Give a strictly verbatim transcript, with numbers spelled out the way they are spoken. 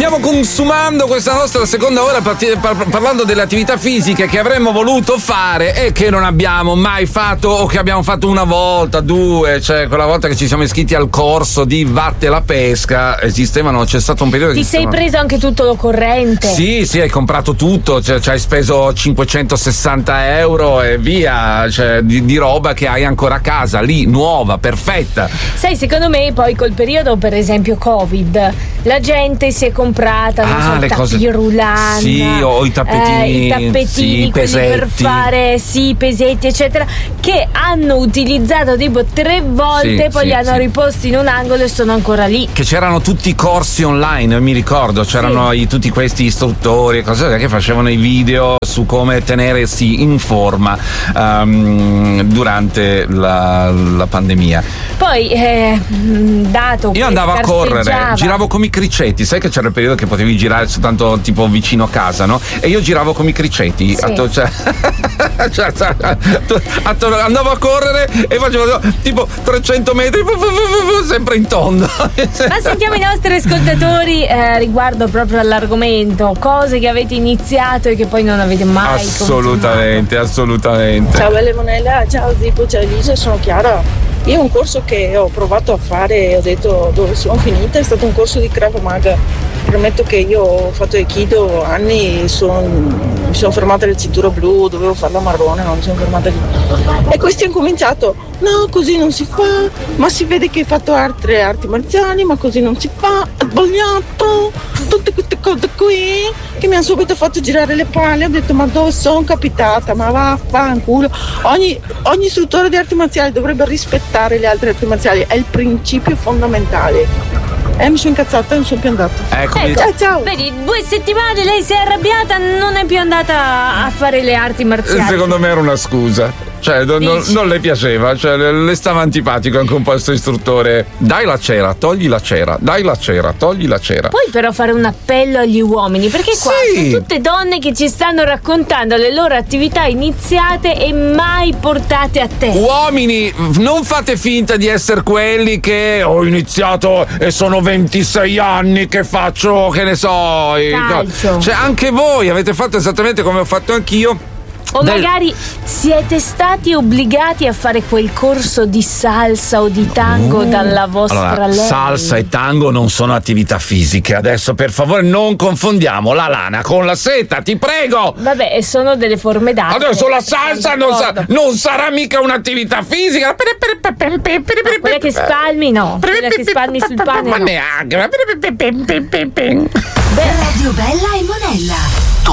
Stiamo consumando questa nostra seconda ora parti- par- parlando delle attività fisiche che avremmo voluto fare e che non abbiamo mai fatto, o che abbiamo fatto una volta, due, cioè quella volta che ci siamo iscritti al corso di Vatte la pesca, esistevano, c'è stato un periodo Ti che sei esistevano... preso anche tutto lo corrente? Sì, sì, hai comprato tutto, cioè, ci hai speso cinquecentosessanta euro e via, cioè, di, di roba che hai ancora a casa, lì, nuova, perfetta. Sai, secondo me poi col periodo, per esempio Covid, la gente si è comprata, non Ah, so, le tappi cose- roulant, sì, o i tappetini, eh, i tappetini, sì, i quelli per pesetti. fare, sì, pesetti, eccetera, che hanno utilizzato tipo tre volte, Sì, poi sì, li hanno sì. riposti in un angolo e sono ancora lì. Che c'erano tutti i corsi online, mi ricordo, c'erano i- tutti questi istruttori e cose che facevano i video su come tenersi in forma ehm, durante la, la pandemia. Poi, eh, dato che Io andavo a correre, scarseggiava- giravo come i criceti, sai che c'era il periodo che potevi girare soltanto tipo vicino a casa, no? E io giravo come i criceti, Sì. atto- cioè, cioè, cioè, atto- atto- andavo a correre e facevo tipo trecento metri, fu- fu- fu- fu- sempre in tondo. Ma sentiamo i nostri ascoltatori eh, riguardo proprio all'argomento, cose che avete iniziato e che poi non avete mai Assolutamente, assolutamente. Ciao Belle Monella, ciao Zippo, ciao Elisa, sono Chiara. Io un corso che ho provato a fare e ho detto dove sono finita è stato un corso di Krav Maga. Premetto che io ho fatto Aikido anni, son- mi sono fermata alle cinture blu, dovevo farla marrone, ma mi sono fermata lì. E questi hanno cominciato, no così non si fa, ma si vede che hai fatto altre arti marziali, ma così non si fa, è sbagliato, tutte queste cose qui che mi hanno subito fatto girare le palle. Ho detto ma dove sono capitata, ma vaffanculo. Ogni, ogni istruttore di arti marziali dovrebbe rispettare le altre arti marziali, è il principio fondamentale. E mi sono incazzata e non sono più andata. Ecco, Ecco, ciao ciao. Vedi, due settimane lei si è arrabbiata, non è più andata a fare le arti marziali. secondo me era una scusa. Cioè, non, non- non le piaceva, cioè, le, le stava antipatico anche un po' questo istruttore. Dai la cera, togli la cera, dai la cera, togli la cera. Puoi però fare un appello agli uomini, perché qua Sì. sono tutte donne che ci stanno raccontando le loro attività iniziate e mai portate a te. Uomini, non fate finta di essere quelli che ho iniziato e sono ventisei anni che faccio, che ne so. i- Calcio. Cioè, anche voi avete fatto esattamente come ho fatto anch'io. O Del- magari siete stati obbligati a fare quel corso di salsa o di tango dalla vostra Allora, lei. salsa e tango non sono attività fisiche. Adesso, per favore, non confondiamo la lana con la seta, ti prego. Vabbè, sono delle forme d'arte. Adesso la salsa non, sa- D'accordo. non sarà mica un'attività fisica. No, quella che spalmi no, quella che spalmi sul pane Ma no. neanche. Radio Bella e Monella.